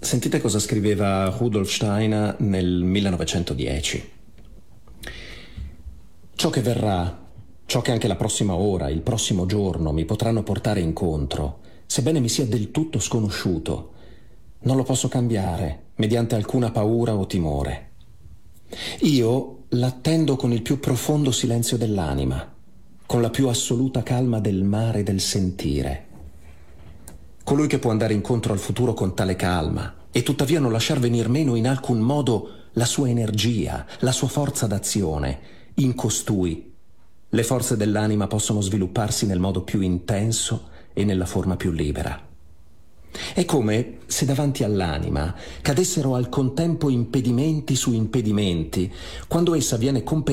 Sentite cosa scriveva Rudolf Steiner nel 1910. Ciò che verrà, ciò che anche la prossima ora, il prossimo giorno mi potranno portare incontro, sebbene mi sia del tutto sconosciuto, non lo posso cambiare mediante alcuna paura o timore. Io l'attendo con il più profondo silenzio dell'anima, con la più assoluta calma del mare del sentire. Colui che può andare incontro al futuro con tale calma e tuttavia non lasciar venir meno in alcun modo la sua energia, la sua forza d'azione, in costui le forze dell'anima possono svilupparsi nel modo più intenso e nella forma più libera. È come se davanti all'anima cadessero al contempo impedimenti su impedimenti, quando essa viene compellata